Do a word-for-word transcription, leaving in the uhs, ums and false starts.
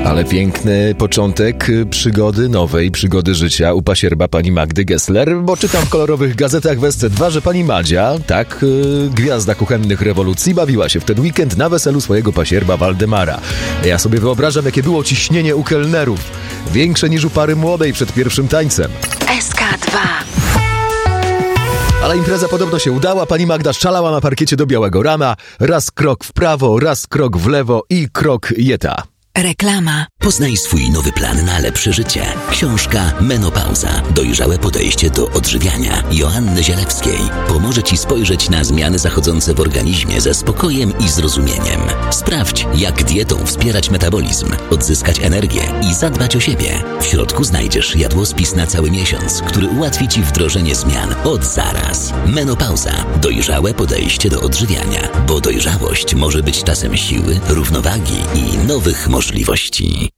Ale piękny początek przygody, nowej przygody życia u pasierba pani Magdy Gessler, bo czytam w kolorowych gazetach w S C dwa, że pani Madzia, tak, yy, gwiazda kuchennych rewolucji, bawiła się w ten weekend na weselu swojego pasierba Waldemara. Ja sobie wyobrażam, jakie było ciśnienie u kelnerów. Większe niż u pary młodej przed pierwszym tańcem. S K dwa. Ale impreza podobno się udała, pani Magda szalała na parkiecie do białego rana, raz krok w prawo, raz krok w lewo i krok jeta. Reklama. Poznaj swój nowy plan na lepsze życie. Książka Menopauza. Dojrzałe podejście do odżywiania Joanny Zielewskiej pomoże Ci spojrzeć na zmiany zachodzące w organizmie ze spokojem i zrozumieniem. Sprawdź, jak dietą wspierać metabolizm, odzyskać energię i zadbać o siebie. W środku znajdziesz jadłospis na cały miesiąc, który ułatwi Ci wdrożenie zmian od zaraz. Menopauza. Dojrzałe podejście do odżywiania, bo dojrzałość może być czasem siły, równowagi i nowych możliwości.